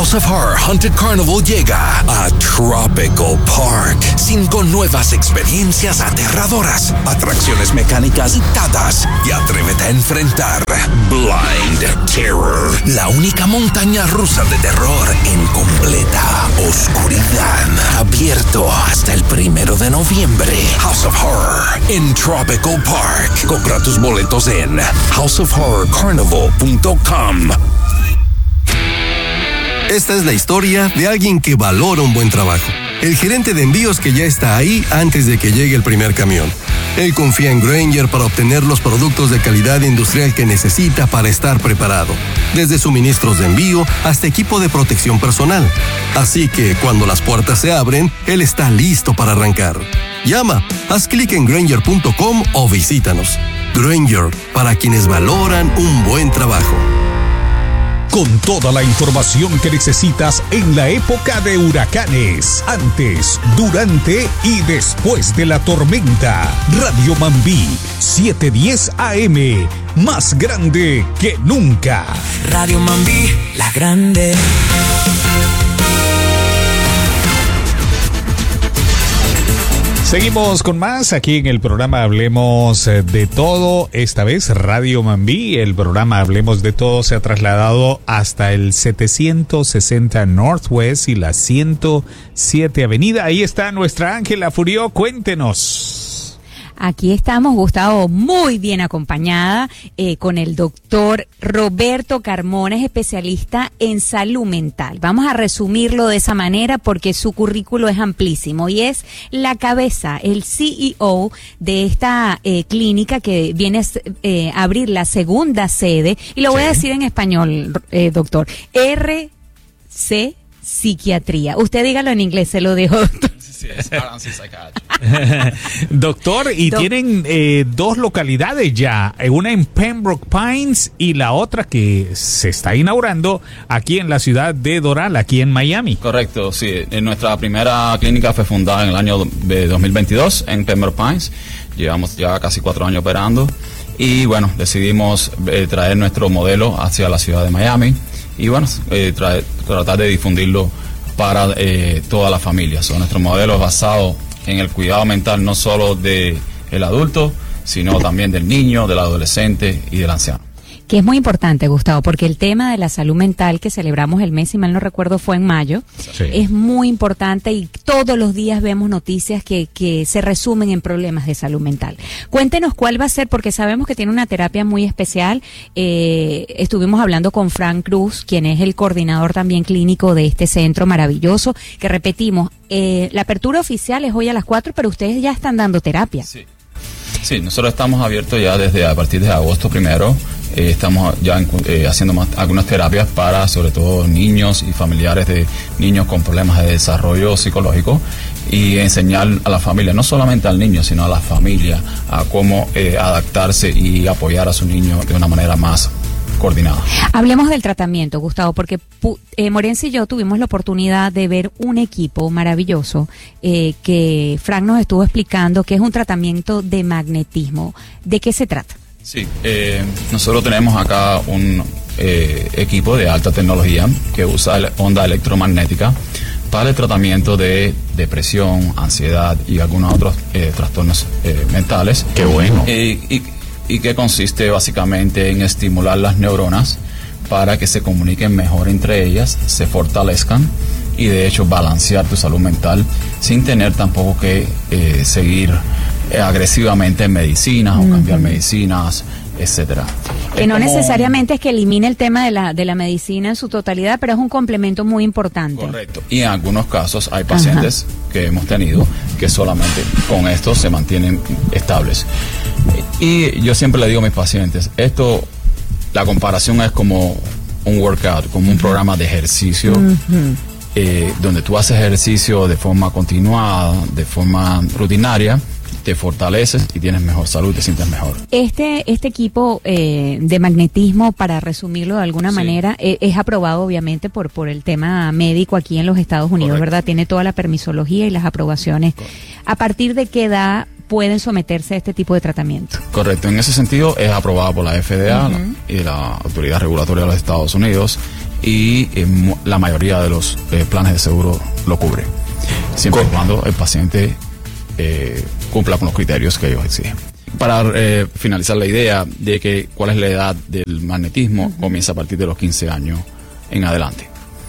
House of Horror Haunted Carnival llega a Tropical Park. 5 nuevas experiencias aterradoras, atracciones mecánicas dictadas y atrévete a enfrentar Blind Terror, la única montaña rusa de terror en completa oscuridad. Abierto hasta el 1 de noviembre. House of Horror en Tropical Park. Compra tus boletos en houseofhorrorcarnival.com. Esta es la historia de alguien que valora un buen trabajo. El gerente de envíos que ya está ahí antes de que llegue el primer camión. Él confía en Grainger para obtener los productos de calidad industrial que necesita para estar preparado. Desde suministros de envío hasta equipo de protección personal. Así que cuando las puertas se abren, él está listo para arrancar. Llama, haz clic en Grainger.com o visítanos. Grainger, para quienes valoran un buen trabajo. Con toda la información que necesitas en la época de huracanes, antes, durante y después de la tormenta. Radio Mambí, 710 AM, más grande que nunca. Radio Mambí, la grande. Seguimos con más aquí en el programa Hablemos de Todo. Esta vez Radio Mambí, el programa Hablemos de Todo se ha trasladado hasta el 760 Northwest y la 107 Avenida. Ahí está nuestra Ángela Furió, cuéntenos. Aquí estamos, Gustavo, muy bien acompañada con el doctor Roberto Carmona, es especialista en salud mental. Vamos a resumirlo de esa manera porque su currículo es amplísimo y es la cabeza, el CEO de esta clínica que viene a abrir la segunda sede, y lo voy a decir en español, doctor, RC Psiquiatría. Usted dígalo en inglés, se lo dejo, doctor. Sí, es RC Psychiatry. Doctor, y tienen 2 localidades ya, una en Pembroke Pines y la otra que se está inaugurando aquí en la ciudad de Doral, aquí en Miami. Correcto, sí. Nuestra primera clínica fue fundada en el año de 2022 en Pembroke Pines. Llevamos ya casi 4 años operando y bueno, decidimos traer nuestro modelo hacia la ciudad de Miami y bueno, tratar de difundirlo para toda la familia. Nuestro modelo es basado en el cuidado mental no solo del adulto, sino también del niño, del adolescente y del anciano. Que es muy importante, Gustavo, porque el tema de la salud mental que celebramos el mes, si mal no recuerdo, fue en mayo, sí, es muy importante y todos los días vemos noticias que se resumen en problemas de salud mental. Cuéntenos cuál va a ser, porque sabemos que tiene una terapia muy especial. Estuvimos hablando con Frank Cruz, quien es el coordinador también clínico de este centro maravilloso, que repetimos, la apertura oficial es hoy a las 4, pero ustedes ya están dando terapia. Sí. Sí, nosotros estamos abiertos ya desde a partir de agosto 1. Estamos ya haciendo algunas terapias para sobre todo niños y familiares de niños con problemas de desarrollo psicológico y enseñar a la familia, no solamente al niño, sino a la familia, a cómo adaptarse y apoyar a su niño de una manera más coordinada. Hablemos del tratamiento, Gustavo, porque Morense y yo tuvimos la oportunidad de ver un equipo maravilloso que Frank nos estuvo explicando que es un tratamiento de magnetismo. ¿De qué se trata? Sí, nosotros tenemos acá un equipo de alta tecnología que usa onda electromagnética para el tratamiento de depresión, ansiedad y algunos otros trastornos mentales. ¡Qué bueno! Y que consiste básicamente en estimular las neuronas para que se comuniquen mejor entre ellas, se fortalezcan y de hecho balancear tu salud mental sin tener tampoco que seguir agresivamente en medicinas o cambiar medicinas, etcétera. Que no necesariamente es que elimine el tema de la medicina en su totalidad, pero es un complemento muy importante. Correcto. Y en algunos casos hay pacientes que hemos tenido que solamente con esto se mantienen estables. Y yo siempre le digo a mis pacientes, la comparación es como un workout, como un programa de ejercicio, donde tú haces ejercicio de forma continuada, de forma rutinaria, te fortaleces y tienes mejor salud, te sientes mejor. Este equipo de magnetismo, para resumirlo de alguna manera, es aprobado obviamente por el tema médico aquí en los Estados Unidos, correcto, ¿verdad? Tiene toda la permisología y las aprobaciones. Correcto. ¿A partir de qué edad pueden someterse a este tipo de tratamiento? Correcto, en ese sentido es aprobado por la FDA y la Autoridad Regulatoria de los Estados Unidos. y la mayoría de los planes de seguro lo cubre, siempre y cuando el paciente cumpla con los criterios que ellos exigen. Para finalizar la idea de que cuál es la edad del magnetismo, comienza a partir de los 15 años en adelante.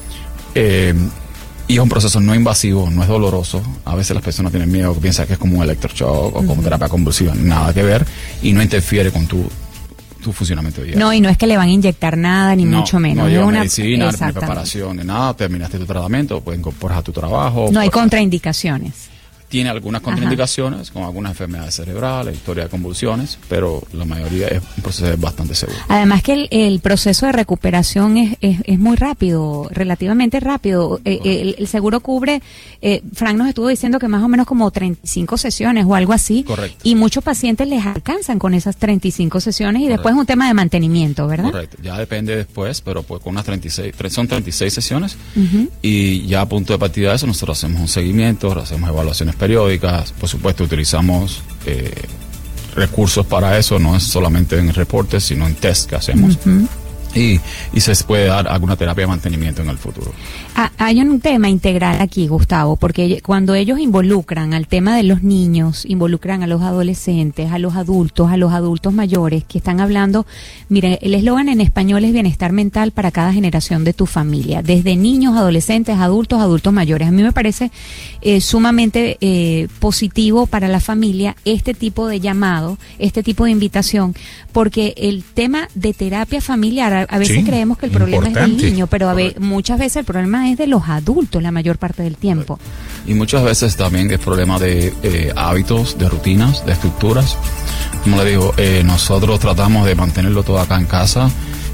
Y es un proceso no invasivo, no es doloroso. A veces las personas tienen miedo, piensan que es como un electroshock o como terapia convulsiva. Nada que ver, y no interfiere con tu funcionamiento diario. No, y no es que le van a inyectar nada, ni mucho menos. No lleva una medicina, ni preparación, ni nada. Terminaste tu tratamiento, puedes incorporar a tu trabajo. No hay contraindicaciones. Tiene algunas contraindicaciones, con algunas enfermedades cerebrales, historia de convulsiones, pero la mayoría es un proceso bastante seguro. Además que el proceso de recuperación es muy rápido, relativamente rápido. El seguro cubre, Frank nos estuvo diciendo que más o menos como 35 sesiones o algo así. Correcto. Y muchos pacientes les alcanzan con esas 35 sesiones y después es un tema de mantenimiento, ¿verdad? Correcto, ya depende después, pero pues con unas 36 sesiones y ya a punto de partida de eso nosotros hacemos un seguimiento, hacemos evaluaciones periódicas, por supuesto utilizamos recursos para eso, no es solamente en reportes, sino en test que hacemos. Y se puede dar alguna terapia de mantenimiento en el futuro. Hay un tema integral aquí, Gustavo, porque cuando ellos involucran al tema de los niños, involucran a los adolescentes, a los adultos mayores, que están hablando, miren, el eslogan en español es bienestar mental para cada generación de tu familia, desde niños, adolescentes, adultos mayores. A mí me parece sumamente positivo para la familia este tipo de llamado, este tipo de invitación, porque el tema de terapia familiar, a veces creemos que el problema es del niño, pero muchas veces el problema es de los adultos la mayor parte del tiempo. Y muchas veces también es problema de hábitos, de rutinas, de estructuras. Como le digo, nosotros tratamos de mantenerlo todo acá en casa.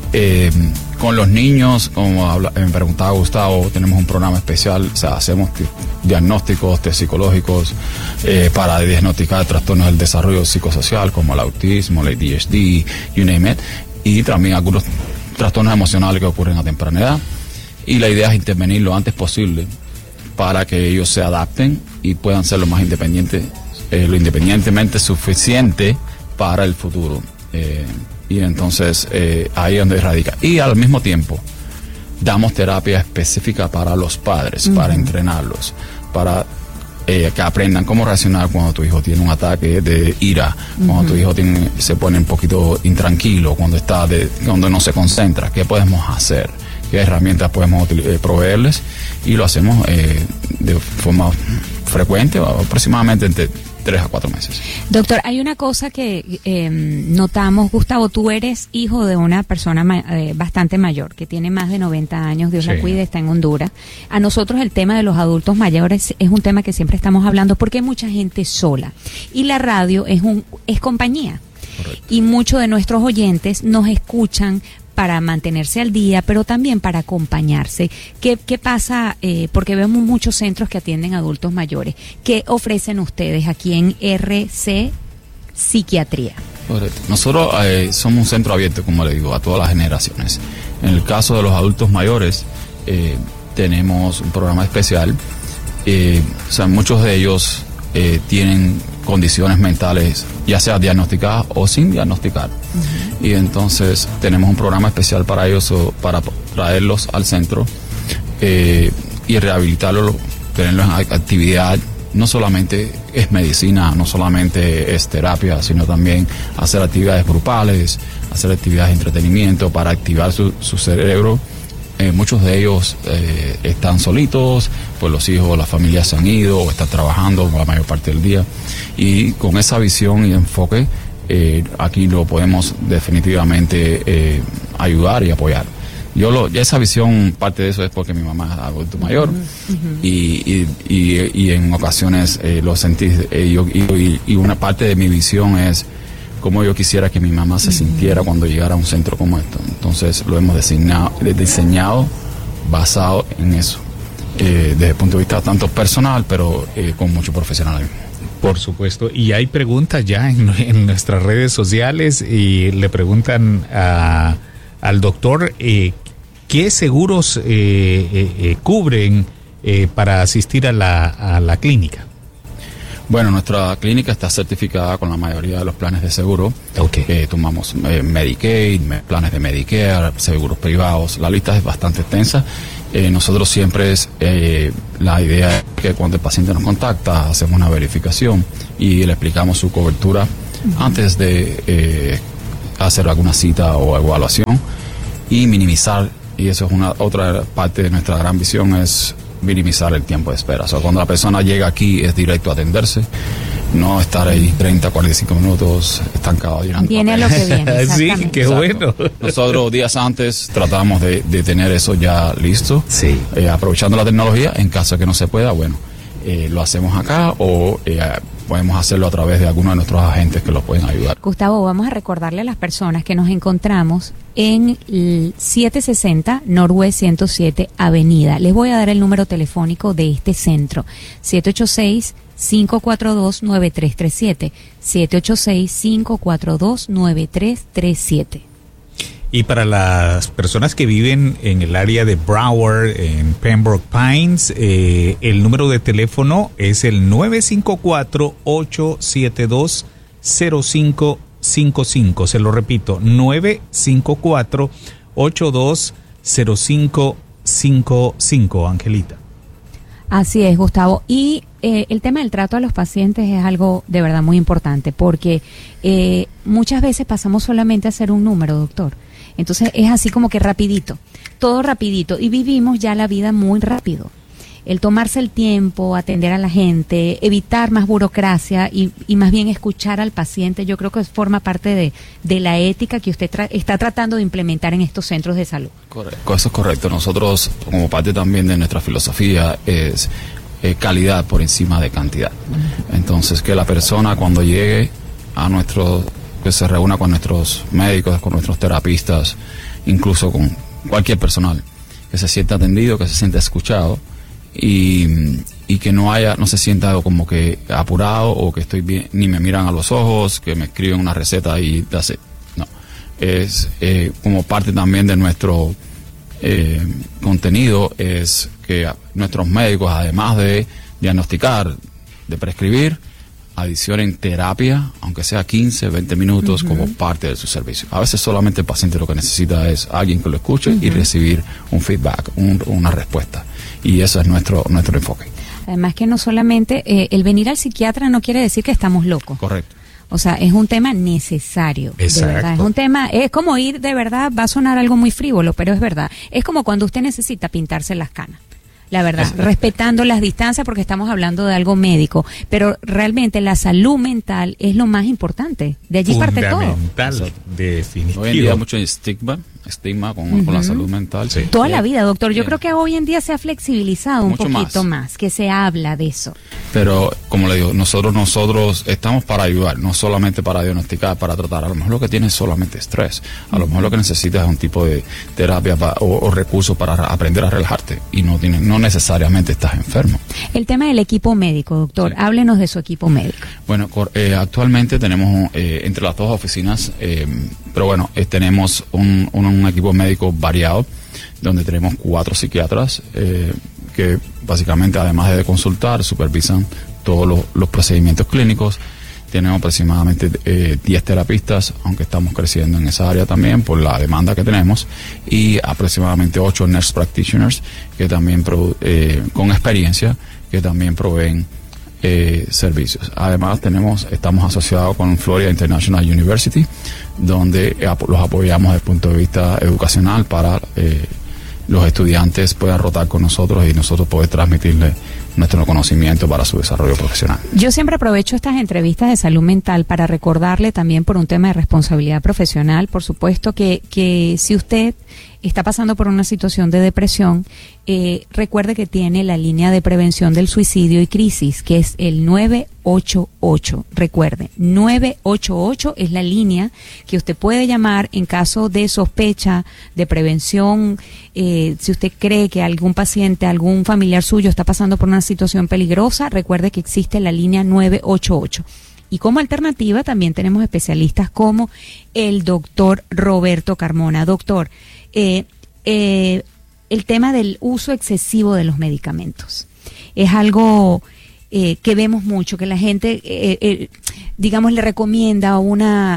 Con los niños, como me preguntaba Gustavo, tenemos un programa especial, o sea, hacemos diagnósticos, test psicológicos para diagnosticar trastornos del desarrollo psicosocial como el autismo, el ADHD, you name it, y también algunos trastornos emocionales que ocurren a temprana edad. Y la idea es intervenir lo antes posible para que ellos se adapten y puedan ser lo más independientes, lo independientemente suficiente para el futuro. Y entonces ahí es donde radica. Y al mismo tiempo damos terapia específica para los padres, para entrenarlos, para que aprendan cómo reaccionar cuando tu hijo tiene un ataque de ira, cuando tu hijo se pone un poquito intranquilo, cuando no se concentra, qué podemos hacer, qué herramientas podemos proveerles, y lo hacemos de forma frecuente, aproximadamente entre 3 a 4 meses. Doctor, hay una cosa que notamos, Gustavo, tú eres hijo de una persona bastante mayor, que tiene más de 90 años, Dios la cuide, está en Honduras. A nosotros el tema de los adultos mayores es un tema que siempre estamos hablando porque hay mucha gente sola y la radio es compañía. Correcto. Y muchos de nuestros oyentes nos escuchan para mantenerse al día, pero también para acompañarse. ¿Qué pasa? Porque vemos muchos centros que atienden adultos mayores. ¿Qué ofrecen ustedes aquí en RC Psiquiatría? Correcto. Nosotros somos un centro abierto, como le digo, a todas las generaciones. En el caso de los adultos mayores, tenemos un programa especial. O sea, muchos de ellos tienen condiciones mentales, ya sea diagnosticadas o sin diagnosticar. Y entonces tenemos un programa especial para ellos, para traerlos al centro y rehabilitarlos, tenerlos en actividad. No solamente es medicina, no solamente es terapia, sino también hacer actividades grupales, hacer actividades de entretenimiento para activar su cerebro. Muchos de ellos están solitos, pues los hijos o las familias se han ido o están trabajando la mayor parte del día. Y con esa visión y enfoque, aquí lo podemos definitivamente ayudar y apoyar. Esa visión, parte de eso es porque mi mamá es adulto mayor y en ocasiones lo sentí, y una parte de mi visión es cómo yo quisiera que mi mamá se sintiera cuando llegara a un centro como esto. Entonces lo hemos diseñado basado en eso, desde el punto de vista tanto personal, pero con mucho profesionalismo. Por supuesto, y hay preguntas ya en nuestras redes sociales y le preguntan al doctor qué seguros cubren para asistir a la clínica. Bueno, nuestra clínica está certificada con la mayoría de los planes de seguro. Tomamos Medicaid, planes de Medicare, seguros privados. La lista es bastante extensa. Nosotros siempre la idea es que cuando el paciente nos contacta, hacemos una verificación y le explicamos su cobertura antes de hacer alguna cita o evaluación y minimizar, y eso es otra parte de nuestra gran visión, es minimizar el tiempo de espera. O sea, cuando la persona llega aquí es directo a atenderse, no estar ahí 30, 45 minutos estancado llenando viene papeles. A lo que viene. Sí, qué bueno. Nosotros días antes tratamos de tener eso ya listo. Sí. Aprovechando la tecnología, en caso de que no se pueda, bueno, lo hacemos acá o podemos hacerlo a través de algunos de nuestros agentes que los pueden ayudar. Gustavo, vamos a recordarle a las personas que nos encontramos en el 760 Northwest 107 Avenida. Les voy a dar el número telefónico de este centro, 786-542-9337, 786-542-9337. Y para las personas que viven en el área de Broward, en Pembroke Pines, el número de teléfono es el 954-872-0555. Se lo repito, 954-820555, Angelita. Así es, Gustavo. Y el tema del trato a los pacientes es algo de verdad muy importante, porque muchas veces pasamos solamente a hacer un número, doctor. Entonces es así como que rapidito, todo rapidito, y vivimos ya la vida muy rápido. El tomarse el tiempo, atender a la gente, evitar más burocracia y más bien escuchar al paciente, yo creo que forma parte de la ética que usted está tratando de implementar en estos centros de salud. Correcto, eso es correcto. Nosotros, como parte también de nuestra filosofía, es calidad por encima de cantidad. Entonces, que la persona cuando llegue que se reúna con nuestros médicos, con nuestros terapistas, incluso con cualquier personal, que se sienta atendido, que se sienta escuchado y que no se sienta como que apurado o que estoy bien, ni me miran a los ojos, que me escriben una receta y that's it. No, es como parte también de nuestro contenido, es que nuestros médicos, además de diagnosticar, de prescribir, adicionen terapia, aunque sea 15, 20 minutos, como parte de su servicio. A veces solamente el paciente lo que necesita es alguien que lo escuche y recibir un feedback, una respuesta. Y eso es nuestro enfoque. Además que no solamente el venir al psiquiatra no quiere decir que estamos locos. Correcto. O sea, es un tema necesario. Exacto. De verdad. Es un tema, es como ir, de verdad, va a sonar algo muy frívolo, pero es verdad. Es como cuando usted necesita pintarse las canas. La verdad, respetando las distancias porque estamos hablando de algo médico, pero realmente la salud mental es lo más importante. De allí parte todo. Fundamental, definitivo. Hoy en día hay mucho estigma con la salud mental. Sí. Toda la vida, doctor. Yo creo que hoy en día se ha flexibilizado un poquito más, que se habla de eso. Pero, como le digo, nosotros estamos para ayudar, no solamente para diagnosticar, para tratar. A lo mejor lo que tiene es solamente estrés. A lo mejor lo que necesitas es un tipo de terapia o recursos para aprender a relajarte. Y no necesariamente estás enfermo. El tema del equipo médico, doctor. Sí. Háblenos de su equipo médico. Bueno, actualmente tenemos entre las dos oficinas, pero bueno, tenemos un equipo médico variado, donde tenemos 4 psiquiatras que básicamente, además de consultar, supervisan todos los procedimientos clínicos. Tenemos aproximadamente 10 terapistas, aunque estamos creciendo en esa área también por la demanda que tenemos, y aproximadamente 8 nurse practitioners que también con experiencia, que también proveen servicios. Además estamos asociados con Florida International University, donde los apoyamos desde el punto de vista educacional para los estudiantes puedan rotar con nosotros y nosotros poder transmitirles nuestro conocimiento para su desarrollo profesional. Yo siempre aprovecho estas entrevistas de salud mental para recordarle también, por un tema de responsabilidad profesional, por supuesto, que si usted está pasando por una situación de depresión, recuerde que tiene la línea de prevención del suicidio y crisis, que es el 988. Recuerde, 988 es la línea que usted puede llamar en caso de sospecha de prevención. Si usted cree que algún paciente, algún familiar suyo está pasando por una situación peligrosa, recuerde que existe la línea 988. Y como alternativa también tenemos especialistas como el doctor Roberto Carmona. Doctor, el tema del uso excesivo de los medicamentos es algo que vemos mucho, que la gente, digamos, le recomienda a una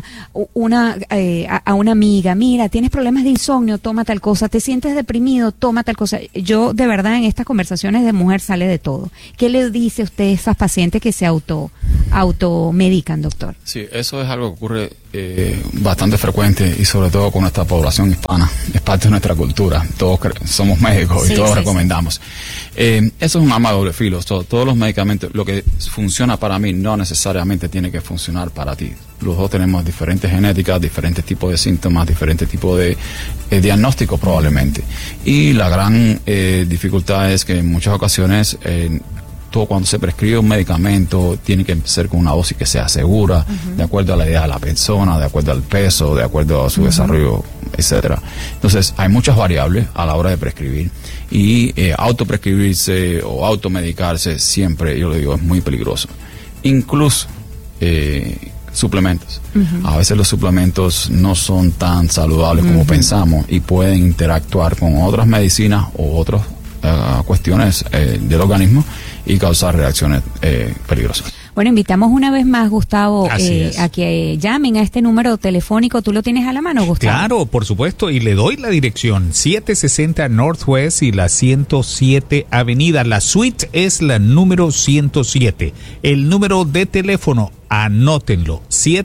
amiga, mira, tienes problemas de insomnio, toma tal cosa, te sientes deprimido, toma tal cosa. Yo, de verdad, en estas conversaciones de mujer sale de todo. ¿Qué le dice usted a esas pacientes que se automedican, doctor? Sí, eso es algo que ocurre bastante frecuente y sobre todo con nuestra población hispana. Es parte de nuestra cultura. Todos somos médicos y todos recomendamos. Eso es un arma de doble filo. Todos los medicamentos, lo que funciona para mí no necesariamente tiene que funcionar para ti. Los dos tenemos diferentes genéticas, diferentes tipos de síntomas, diferentes tipos de diagnósticos probablemente. Y la gran dificultad es que en muchas ocasiones todo cuando se prescribe un medicamento tiene que ser con una dosis que sea segura, de acuerdo a la edad de la persona, de acuerdo al peso, de acuerdo a su desarrollo, etcétera. Entonces hay muchas variables a la hora de prescribir y autoprescribirse o automedicarse siempre, yo le digo, es muy peligroso. Incluso suplementos. A veces los suplementos no son tan saludables como pensamos y pueden interactuar con otras medicinas o otras cuestiones del organismo y causar reacciones peligrosas. Bueno, invitamos una vez más, Gustavo, a que llamen a este número telefónico. ¿Tú lo tienes a la mano, Gustavo? Claro, por supuesto, y le doy la dirección, 760 Northwest y la 107 Avenida. La suite es la número 107. El número de teléfono, anótenlo,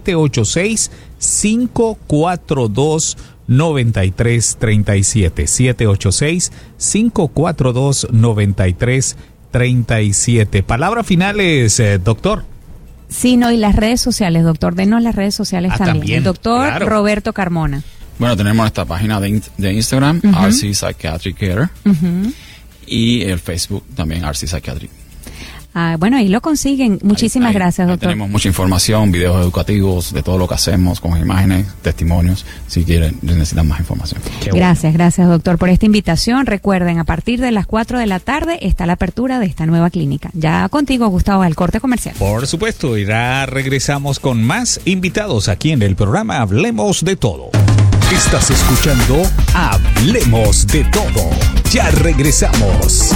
786-542-9337, 786-542-9337. Palabras finales, doctor. Sí, no, y las redes sociales, doctor. Denos las redes sociales también. El doctor Roberto Carmona. Bueno, tenemos nuestra página de Instagram, RC Psychiatric Care, y el Facebook también, RC Psychiatric. Bueno, ahí lo consiguen. Muchísimas gracias, doctor. Tenemos mucha información, videos educativos de todo lo que hacemos, con imágenes, testimonios, si quieren, necesitan más información. Gracias, doctor, por esta invitación. Recuerden, a partir de las 4 de la tarde está la apertura de esta nueva clínica. Ya contigo, Gustavo, al corte comercial. Por supuesto, y ya regresamos con más invitados aquí en el programa Hablemos de Todo. Estás escuchando Hablemos de Todo. Ya regresamos.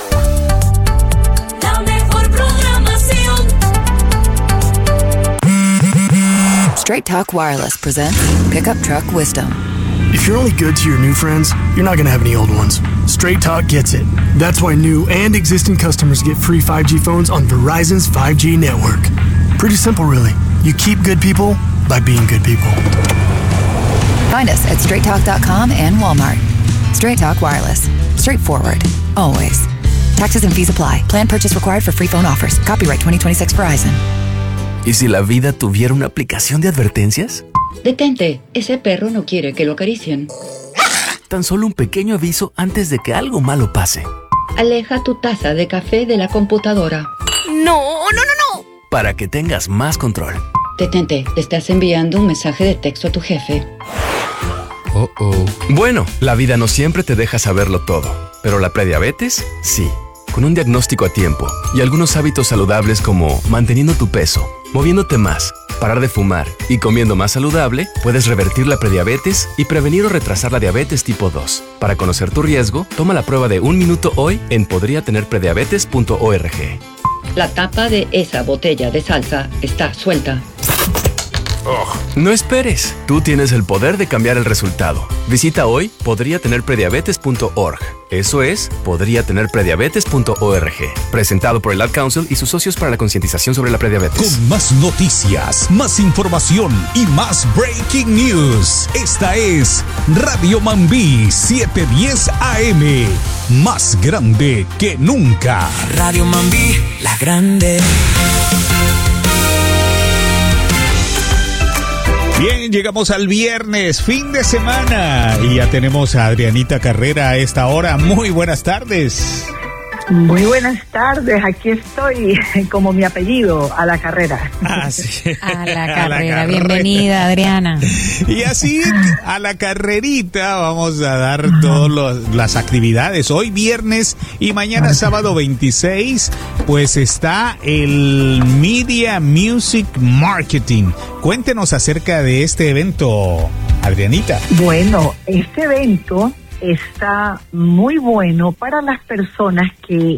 Straight Talk Wireless presents Pickup Truck Wisdom. If you're only good to your new friends, you're not going to have any old ones. Straight Talk gets it. That's why new and existing customers get free 5G phones on Verizon's 5G network. Pretty simple, really. You keep good people by being good people. Find us at straighttalk.com and Walmart. Straight Talk Wireless. Straightforward. Always. Taxes and fees apply. Plan purchase required for free phone offers. Copyright 2026 Verizon. ¿Y si la vida tuviera una aplicación de advertencias? Detente, ese perro no quiere que lo acaricien. Tan solo un pequeño aviso antes de que algo malo pase. Aleja tu taza de café de la computadora. No. Para que tengas más control. Detente, le estás enviando un mensaje de texto a tu jefe. Bueno, la vida no siempre te deja saberlo todo, pero la prediabetes, sí. Con un diagnóstico a tiempo y algunos hábitos saludables como manteniendo tu peso, moviéndote más, parar de fumar y comiendo más saludable, puedes revertir la prediabetes y prevenir o retrasar la diabetes tipo 2. Para conocer tu riesgo, toma la prueba de 1 minuto hoy en podriatenerprediabetes.org. La tapa de esa botella de salsa está suelta. No esperes, tú tienes el poder de cambiar el resultado. Visita hoy podriatenerprediabetes.org. Eso es, podriatenerprediabetes.org. Presentado por el Ad Council y sus socios para la concientización sobre la prediabetes. Con más noticias, más información y más breaking news. Esta es Radio Mambí 710 AM. Más grande que nunca. Radio Mambí, la grande. Bien, llegamos al viernes, fin de semana, y ya tenemos a Adrianita Carrera a esta hora. Muy buenas tardes. Muy buenas tardes, aquí estoy, como mi apellido, a la carrera. Ah, sí. A la carrera, bienvenida, Adriana. Y así, a la carrerita, vamos a dar todas las actividades. Hoy viernes y mañana sábado 26, pues está el Media Music Marketing. Cuéntenos acerca de este evento, Adrianita. Bueno, este evento está muy bueno para las personas que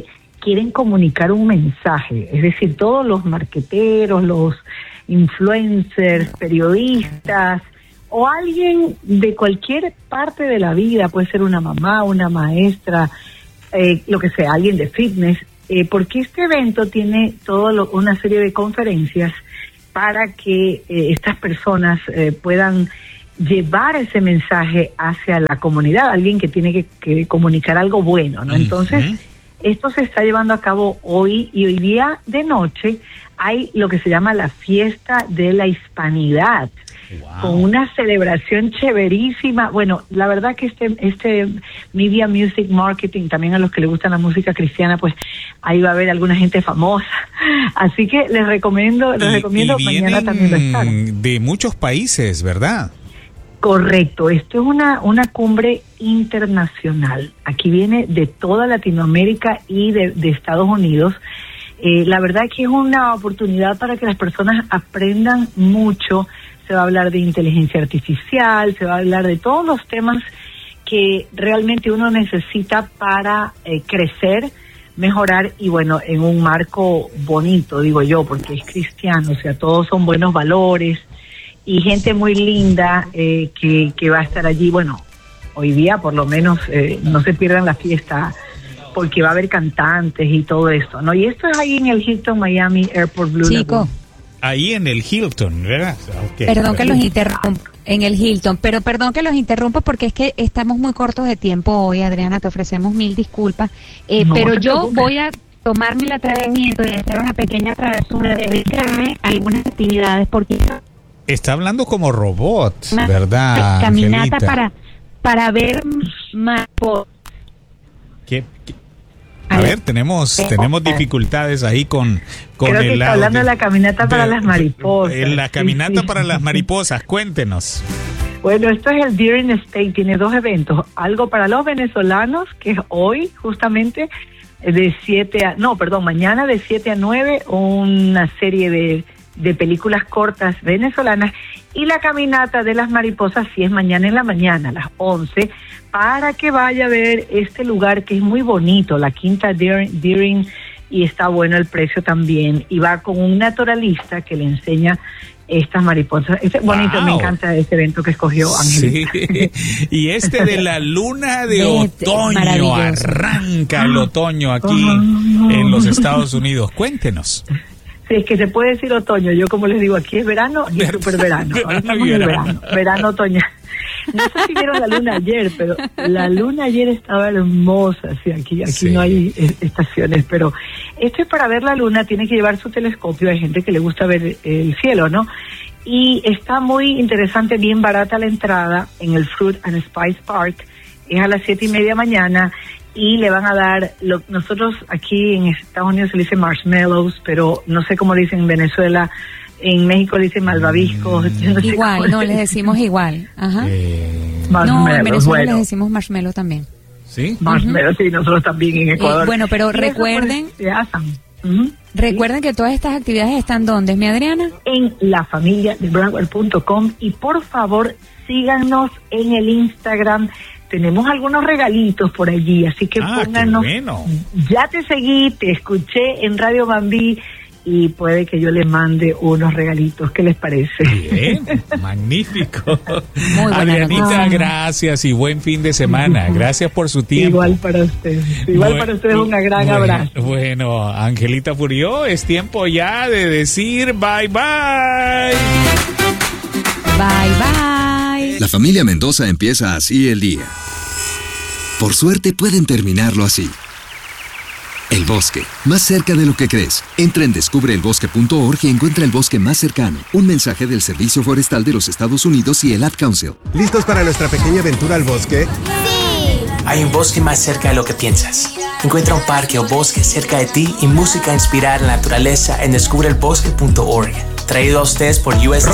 quieren comunicar un mensaje, es decir, todos los marqueteros, los influencers, periodistas o alguien de cualquier parte de la vida, puede ser una mamá, una maestra, lo que sea, alguien de fitness, porque este evento tiene una serie de conferencias para que estas personas puedan llevar ese mensaje hacia la comunidad, alguien que tiene que comunicar algo bueno, ¿no? Entonces, esto se está llevando a cabo hoy, y hoy día de noche hay lo que se llama la Fiesta de la Hispanidad, con una celebración chéverísima. Bueno, la verdad que este Media Music Marketing, también a los que les gusta la música cristiana, pues ahí va a haber alguna gente famosa. Así que les recomiendo mañana también va a estar. De muchos países, ¿verdad? Correcto, esto es una cumbre internacional. Aquí viene de toda Latinoamérica y de Estados Unidos. La verdad que es una oportunidad para que las personas aprendan mucho. Se va a hablar de inteligencia artificial, se va a hablar de todos los temas que realmente uno necesita para crecer, mejorar, y bueno, en un marco bonito, digo yo, porque es cristiano, o sea, todos son buenos valores y gente muy linda que va a estar allí. Bueno, hoy día por lo menos no se pierdan la fiesta, porque va a haber cantantes y todo esto, ¿no? Y esto es ahí en el Hilton Miami Airport Blue Lagoon. Ahí en el Hilton, ¿verdad? Okay. Perdón que los interrumpa, en el Hilton, pero perdón que los interrumpa porque es que estamos muy cortos de tiempo hoy, Adriana, te ofrecemos 1000 disculpas, pero yo voy a tomarme el atrevimiento de hacer una pequeña travesura, de dedicarme a algunas actividades, porque está hablando como robot, ¿verdad, caminata Angelita? para ver más. ¿Qué? A ver, tenemos dificultades ahí con creo el que está hablando de la caminata para las mariposas. La caminata para las mariposas, cuéntenos. Bueno, esto es el Deering State, tiene 2 eventos, algo para los venezolanos, que es hoy justamente mañana de 7 a 9, una serie de películas cortas venezolanas, y la caminata de las mariposas sí es mañana en la mañana a las 11, para que vaya a ver este lugar que es muy bonito, la Quinta Deering, y está bueno el precio también, y va con un naturalista que le enseña estas mariposas. Es bonito, me encanta este evento que escogió Angelita. Sí. Y de la luna de otoño, arranca el otoño aquí en los Estados Unidos. Cuéntenos. Sí, es que se puede decir otoño. Yo, como les digo, aquí es verano y super verano. Ahora estamos en verano otoñal. No sé si vieron la luna ayer, pero la luna ayer estaba hermosa. Sí, aquí sí. No hay estaciones, pero esto es para ver la luna. Tiene que llevar su telescopio. Hay gente que le gusta ver el cielo, ¿no? Y está muy interesante, bien barata la entrada en el Fruit and Spice Park. Es a las 7:30 mañana. Y le van a dar, nosotros aquí en Estados Unidos se le dice marshmallows, pero no sé cómo dicen en Venezuela, en México le dicen malvaviscos. No sé igual, no, les decimos igual. Aja. No, en Venezuela les decimos marshmallow también. ¿Sí? Marshmallow, sí, nosotros también en Ecuador. Bueno, pero recuerden... Recuerden que todas estas actividades están ¿dónde, mi Adriana? En lafamiliadebroward.com, y por favor síganos en el Instagram. Tenemos algunos regalitos por allí, así que pónganos. Bueno. Ya te seguí, te escuché en Radio Mambí y puede que yo les mande unos regalitos. ¿Qué les parece? Bien, magnífico. Adrianita, gracias y buen fin de semana. Gracias por su tiempo. Igual para ustedes. Para ustedes un gran abrazo. Bueno, Angelita Furió, es tiempo ya de decir bye bye. Bye bye. La familia Mendoza empieza así el día. Por suerte pueden terminarlo así. El bosque, más cerca de lo que crees. Entra en descubreelbosque.org y encuentra el bosque más cercano. Un mensaje del Servicio Forestal de los Estados Unidos y el Ad Council. ¿Listos para nuestra pequeña aventura al bosque? ¡Sí! Hay un bosque más cerca de lo que piensas. Encuentra un parque o bosque cerca de ti y música inspirada en la naturaleza en descubreelbosque.org. Traído a ustedes por USDA